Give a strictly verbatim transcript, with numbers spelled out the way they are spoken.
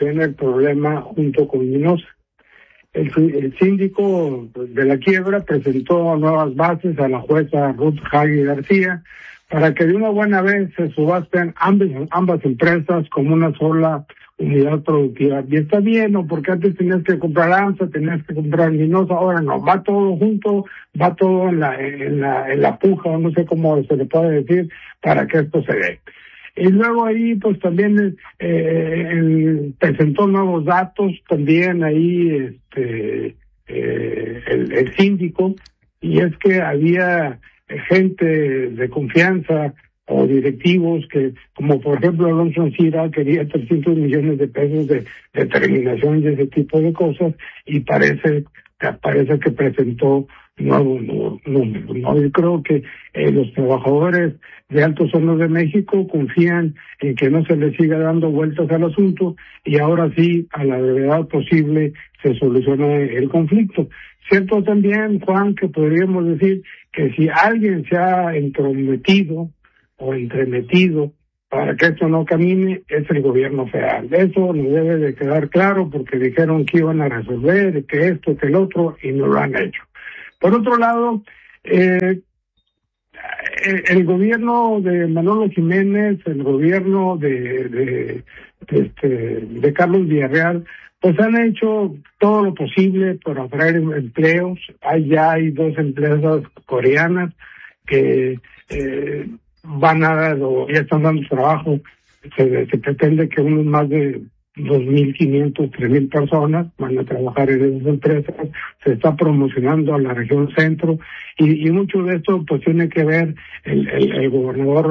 solucione el problema junto con Minosa. El, el síndico de la quiebra presentó nuevas bases a la jueza Ruth Hagi García para que de una buena vez se subasten ambas, ambas empresas como una sola unidad productiva. Y está bien, ¿no? Porque antes tenías que comprar AMSA, tenías que comprar Minosa, ahora no, va todo junto, va todo en la, en la, en la puja, no sé cómo se le puede decir, para que esto se dé. Y luego ahí, pues también eh, el, presentó nuevos datos, también ahí este eh, el, el síndico, y es que había gente de confianza o directivos que, como por ejemplo Alonso Ancira, quería trescientos millones de pesos de, de terminación y ese tipo de cosas, y parece, parece que presentó nuevos números, ¿no? Yo creo que eh, los trabajadores de Altos Hornos de México confían en que no se les siga dando vueltas al asunto y ahora sí, a la brevedad posible, se solucione el conflicto. Cierto también, Juan, que podríamos decir que si alguien se ha entrometido o entremetido para que esto no camine, es el gobierno federal. Eso nos debe de quedar claro, porque dijeron que iban a resolver, que esto, que el otro, y no lo han hecho. Por otro lado, eh, el gobierno de Manolo Jiménez, el gobierno de, de, de, este, de Carlos Villarreal, pues han hecho todo lo posible por atraer empleos. Hay ya hay dos empresas coreanas que eh, van a dar o ya están dando trabajo. Se, se pretende que unos más de dos mil quinientos, tres mil personas van a trabajar en esas empresas. Se está promocionando a la región centro y, y mucho de esto pues tiene que ver el, el, el gobernador